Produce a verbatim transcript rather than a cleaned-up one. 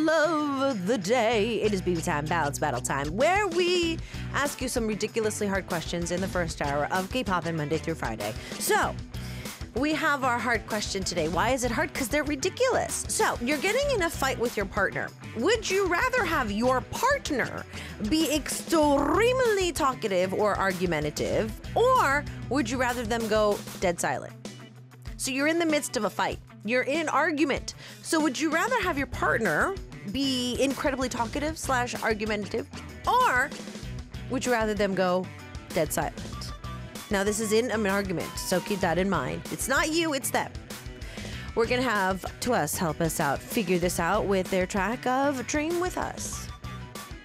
Of the day. It is B B time, balance battle time, where we ask you some ridiculously hard questions in the first hour of K-Poppin' Monday through Friday. So, we have our hard question today. Why is it hard? Because they're ridiculous. So, you're getting in a fight with your partner. Would you rather have your partner be extremely talkative or argumentative, or would you rather them go dead silent? So, you're in the midst of a fight. You're in an argument. So, would you rather have your partner be incredibly talkative slash argumentative, or would you rather them go dead silent? Now, this is in an argument, so keep that in mind. It's not you, it's them. We're going to have To Us help us out, figure this out with their track of Dream With Us.